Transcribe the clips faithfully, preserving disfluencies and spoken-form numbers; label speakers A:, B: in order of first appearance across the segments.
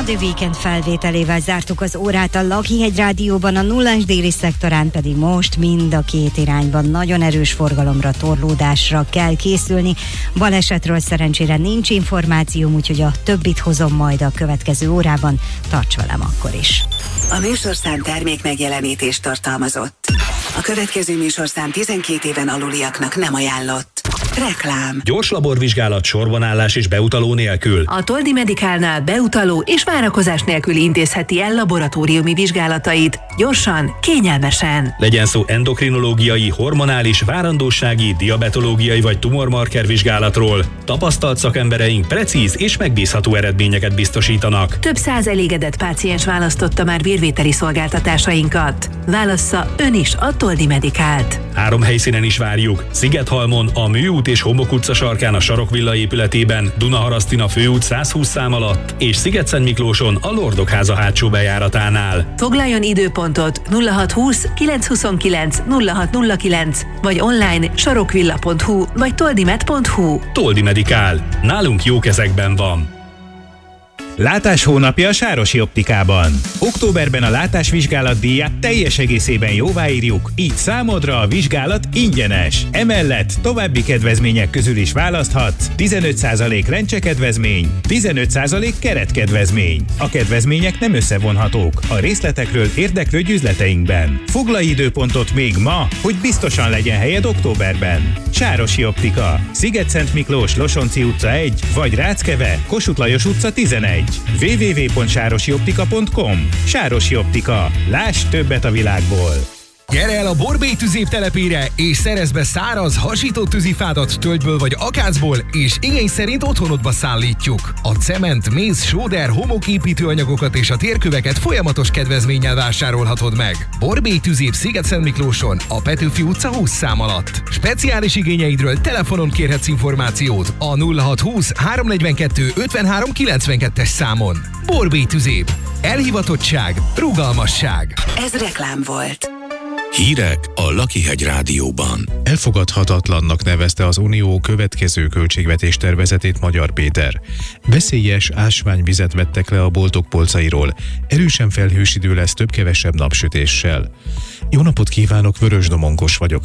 A: A The Weekend felvételével zártuk az órát a Lakihegy Rádióban, a nullás déli szektorán pedig most mind a két irányban nagyon erős forgalomra, torlódásra kell készülni. Balesetről szerencsére nincs információm, úgyhogy a többit hozom majd a következő órában. Tarts velem akkor is!
B: A műsorszám termék megjelenítést tartalmazott. A következő műsorszám tizenkét éven aluliaknak nem ajánlott. Reklám.
C: Gyors laborvizsgálat, sorbanállás és beutaló nélkül.
D: A Toldi Medicalnál beutaló és várakozás nélkül intézheti el laboratóriumi vizsgálatait. Gyorsan, kényelmesen.
C: Legyen szó endokrinológiai, hormonális, várandósági, diabetológiai vagy tumormarker vizsgálatról. Tapasztalt szakembereink precíz és megbízható eredményeket biztosítanak.
D: Több száz elégedett páciens választotta már vérvételi szolgáltatásainkat. Válassza ön is a Toldi Medicalt.
C: Három helyszínen is várjuk. Szigethalmon, a Műút és Homok utca sarkán a Sarokvilla épületében, Dunaharasztin a Főút száz húsz szám alatt, és Szigetszentmiklóson a Lordok háza hátsó bejáratánál.
D: Foglaljon időpontot nulla hat húsz kilenc huszonkilenc nulla hat nulla kilenc vagy online sarokvilla pont hu vagy toldimed pont hu.
C: Toldi Medical. Nálunk jó kezekben van.
E: Látás hónapja a Sárosi Optikában. Októberben a látásvizsgálat díját teljes egészében jóváírjuk, így számodra a vizsgálat ingyenes. Emellett további kedvezmények közül is választhatsz: tizenöt százalék lencsekedvezmény, tizenöt százalék keretkedvezmény. A kedvezmények nem összevonhatók. A részletekről érdeklődj üzleteinkben. Foglalj időpontot még ma, hogy biztosan legyen helyed októberben. Sárosi Optika. Szigetszentmiklós, Losonci utca egy, vagy Ráckeve, Kossuth Lajos utca tizenegy. double-u double-u double-u pont sárosi optika pont com. Sárosi Optika. Láss többet a világból!
F: Gyere el a Borbély tüzép telepére, és szerezd be száraz, hasított tűzifádat tölgyből vagy akácból, és igény szerint otthonodba szállítjuk. A cement, méz, sóder, homoképítőanyagokat és a térköveket folyamatos kedvezménnyel vásárolhatod meg. Borbély tüzép Szigetszentmiklóson, a Petőfi utca húsz szám alatt. Speciális igényeidről telefonon kérhetsz információt a nulla hat húsz háromnegyvenkettő ötvenhárom kilencvenkettes számon. Borbély tüzép. Elhivatottság, rugalmasság.
B: Ez reklám volt.
G: Hírek a Lakihegy Rádióban.
H: Elfogadhatatlannak nevezte az Unió következő költségvetés tervezetét Magyar Péter. Veszélyes ásványvizet vettek le a boltok polcairól. Erősen felhős idő lesz több-kevesebb napsütéssel. Jó napot kívánok, Vörös Domonkos vagyok.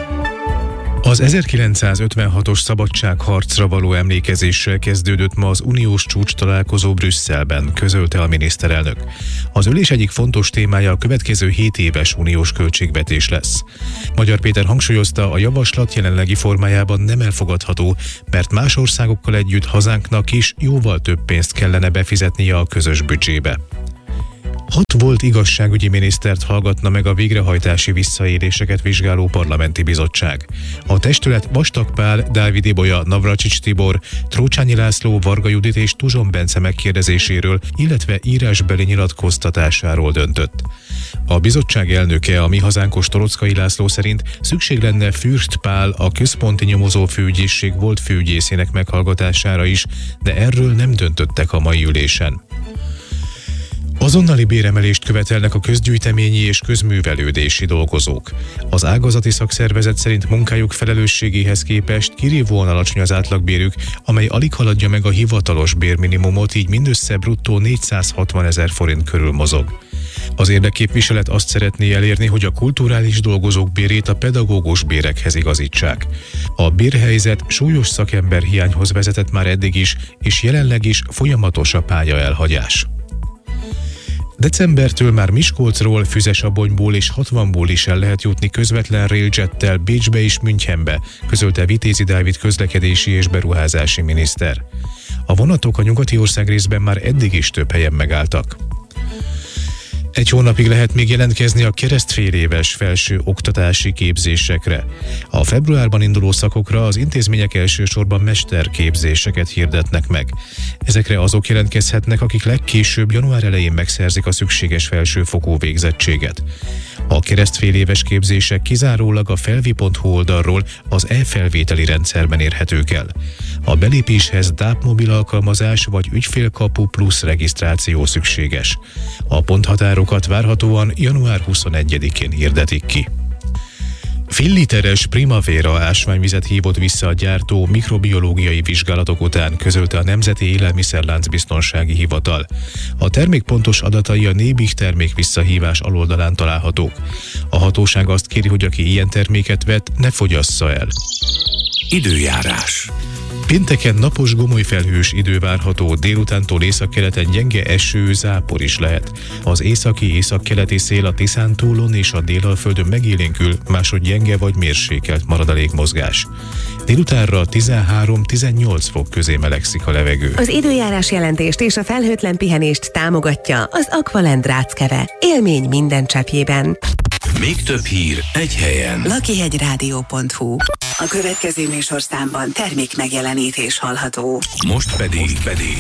H: Az ezerkilencszázötvenhatos szabadságharcra való emlékezéssel kezdődött ma az uniós csúcs találkozó Brüsszelben, közölte a miniszterelnök. Az ülés egyik fontos témája a következő hét éves uniós költségvetés lesz. Magyar Péter hangsúlyozta, a javaslat jelenlegi formájában nem elfogadható, mert más országokkal együtt hazánknak is jóval több pénzt kellene befizetnie a közös büdzsébe. Hat volt igazságügyi minisztert hallgatna meg a végrehajtási visszaéléseket vizsgáló parlamenti bizottság. A testület Vastag Pál, Dávid Ibolya, Navracsics Tibor, Trócsányi László, Varga Judit és Tuzson Bence megkérdezéséről, illetve írásbeli nyilatkoztatásáról döntött. A bizottság elnöke, a Mi Hazánkos Torockai László szerint szükség lenne Fürst Pál, a központi nyomozó főügyészség volt főügyészének meghallgatására is, de erről nem döntöttek a mai ülésen. Azonnali béremelést követelnek a közgyűjteményi és közművelődési dolgozók. Az ágazati szakszervezet szerint munkájuk felelősségéhez képest kirívóan alacsony az átlagbérük, amely alig haladja meg a hivatalos bérminimumot, így mindössze bruttó négyszázhatvanezer forint körül mozog. Az érdekképviselet azt szeretné elérni, hogy a kulturális dolgozók bérét a pedagógus bérekhez igazítsák. A bérhelyzet súlyos szakemberhiányhoz vezetett már eddig is, és jelenleg is folyamatos a pályaelhagyás. Decembertől már Miskolcról, Füzesabonyból és hatvanból is el lehet jutni közvetlen railjettel Bécsbe és Münchenbe, közölte Vitézi Dávid közlekedési és beruházási miniszter. A vonatok a nyugati országrészben már eddig is több helyen megálltak. Egy hónapig lehet még jelentkezni a keresztféléves felső oktatási képzésekre. A februárban induló szakokra az intézmények elsősorban mesterképzéseket hirdetnek meg. Ezekre azok jelentkezhetnek, akik legkésőbb január elején megszerzik a szükséges felsőfokú végzettséget. A keresztféléves képzések kizárólag a felvi pont hu oldalról az e-felvételi rendszerben érhetők el. A belépéshez DÁP-mobil alkalmazás vagy ügyfélkapu plusz regisztráció szükséges. A ponthatárokat várhatóan január huszonegyedikén hirdetik ki. Fél literes Primavera ásványvizet hívott vissza a gyártó mikrobiológiai vizsgálatok után, közölte a Nemzeti Élelmiszerláncbiztonsági Hivatal. A termék pontos adatai a Nébih termék visszahívás aloldalán találhatók. A hatóság azt kéri, hogy aki ilyen terméket vett, ne fogyassza el.
G: Időjárás.
H: Pénteken napos, gomoly felhős idő várható, délutántól északkeleten gyenge eső, zápor is lehet. Az északi északkeleti szél a Tiszántúlon és a Délalföldön megélénkül, máshogy gyenge vagy mérsékelt marad a légmozgás. Délutánra tizenhárom-tizennyolc fok közé melegszik a levegő.
I: Az időjárás jelentést és a felhőtlen pihenést támogatja az Aqualend ráckeve. Élmény minden cseppjében.
G: Még több hír egy helyen.
B: lakihegyrádió pont hu. A következő műsorszámban termék megjelenítés hallható.
G: Most pedig, Most pedig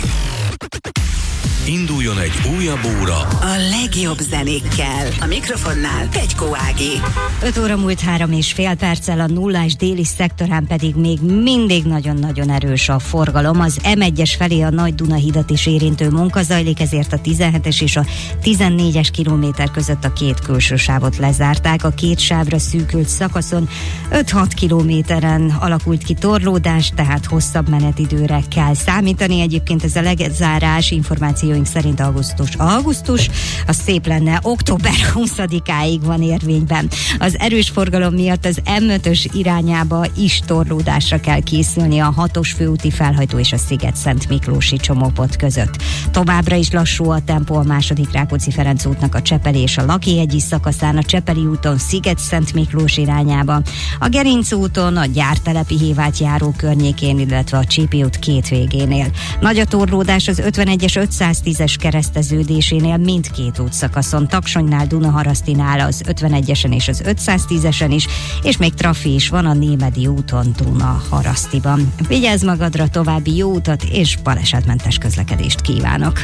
G: induljon egy újabb óra
B: A legjobb zenékkel. A mikrofonnál Pegykó Ági.
A: öt óra múlt három és fél perccel, a nullás déli szektorán pedig még mindig nagyon-nagyon erős a forgalom. Az em egyes felé a Nagy Duna hidat is érintő munka zajlik, ezért a tizenhetes és a tizennégyes kilométer között a két külső sávot lezárták. A két sávra szűkült szakaszon öt-hat kilométeren alakult ki torlódás, tehát hosszabb menetidőre kell számítani. Egyébként ez a lezárás információink szerint augusztus. Augusztus, az szép lenne, október huszadikáig van érvényben. Az erős forgalom miatt az em ötös irányába is torlódásra kell készülni a hatos főúti felhajtó és a Sziget-Szent Miklósi csomópont között. Továbbra is lassú a tempó a második Rákóczi-Ferenc útnak a Csepeli és a Lakihegyi szakaszán, a Csepeli úton Sziget-Szent Miklós irányába, a Gerinc úton a Gyártelepi Hévát járó környékén, illetve a Csípi út két végénél. Nagy a torlódás az ötvenegyes ötszáztízes kereszteződésénél mindkét útszakaszon, Taksonynál, Dunaharasztinál, az ötvenegyesen és az ötszáztízesen is, és még trafi is van a Némedi úton Dunaharasztiban. Vigyázz magadra, további jó utat és balesetmentes közlekedést kívánok!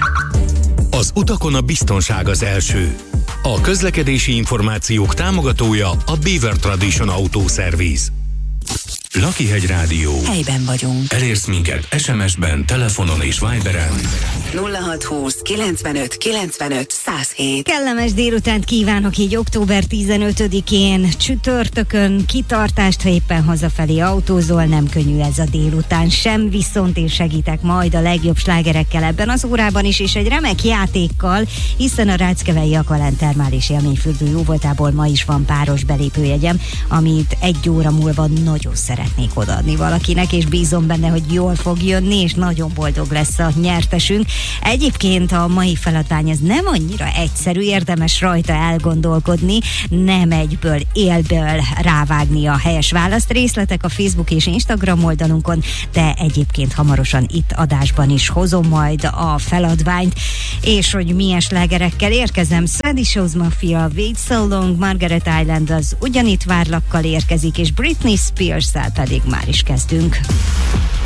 G: Az utakon a biztonság az első. A közlekedési információk támogatója a Beaver Tradition Auto Service. Lakihegy Rádió.
B: Helyben vagyunk.
G: Elérsz minket es em es-ben, telefonon és Viberen.
B: nulla hat húsz kilencvenöt kilencvenöt száz hét.
A: Kellemes délutánt kívánok így október tizenötödikén, csütörtökön, kitartást, ha éppen hazafelé autózol, nem könnyű ez a délután sem, viszont én segítek majd a legjobb slágerekkel ebben az órában is, és egy remek játékkal, hiszen a Ráckevei Aqualend termális élményfürdő jóvoltából ma is van páros belépőjegyem, amit egy óra múlva nagyon szeretnék odaadni valakinek, és bízom benne, hogy jól fog jönni, és nagyon boldog lesz a nyertesünk. Egyébként a mai feladvány ez nem annyira egyszerű, érdemes rajta elgondolkodni, nem egyből élből rávágni a helyes választ. Részletek a Facebook és Instagram oldalunkon, de egyébként hamarosan itt adásban is hozom majd a feladványt, és hogy milyen slágerekkel érkezem. Swedish House Mafia, Wait So Long, Margaret Island az Ugyanitt várlakkal érkezik, és Britney Spears-szel pedig már is kezdünk.